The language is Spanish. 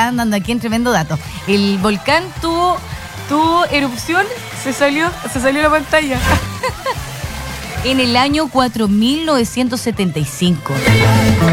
estaban dando aquí en tremendo dato. El volcán tuvo erupción, se salió la pantalla. En el año 4975.